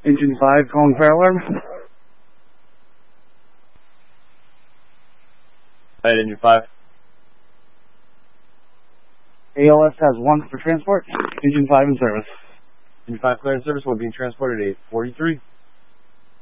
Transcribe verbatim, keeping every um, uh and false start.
Engine five calling fire alarm. Alright, Engine five. A L S has one for transport. Engine five in service. Engine five clear in service, we're being transported at eight forty-three.